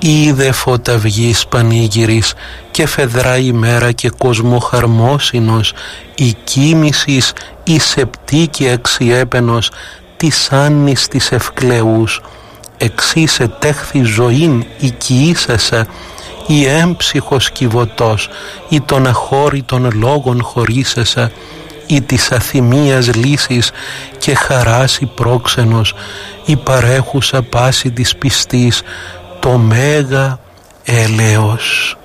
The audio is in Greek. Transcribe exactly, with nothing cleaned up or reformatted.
είδε φωταυγής πανήγυρης και φεδρά ημέρα και κοσμοχαρμόσυνος, η κοίμησης η σεπτή και αξιέπαινος της άννης της ευκλεούς, εξίσε τέχθη ζωήν οικιήσασα, η έμψυχος κυβωτός, ή των αχώρητων λόγων χωρίσασα, ή της αθυμίας λύσης και χαράς η πρόξενος, η παρέχουσα πάση της πιστής, το μέγα έλεος.